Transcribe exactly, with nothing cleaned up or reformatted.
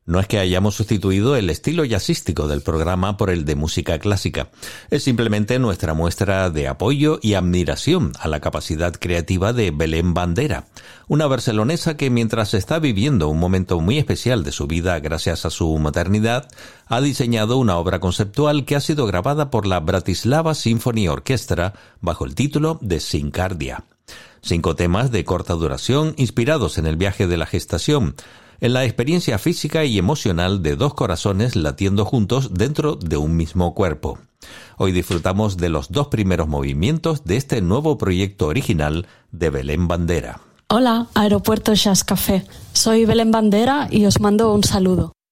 No es que hayamos sustituido el estilo jazzístico del programa por el de música clásica. Es simplemente nuestra muestra de apoyo y admiración a la capacidad creativa de Belén Bandera, una barcelonesa que, mientras está viviendo un momento muy especial de su vida gracias a su maternidad, ha diseñado una obra conceptual que ha sido grabada por la Bratislava Symphony Orchestra bajo el título de Sincardia. Cinco temas de corta duración inspirados en el viaje de la gestación, en la experiencia física y emocional de dos corazones latiendo juntos dentro de un mismo cuerpo. Hoy disfrutamos de los dos primeros movimientos de este nuevo proyecto original de Belén Bandera. Hola, Aeropuerto Jazz Café. Soy Belén Bandera y os mando un saludo.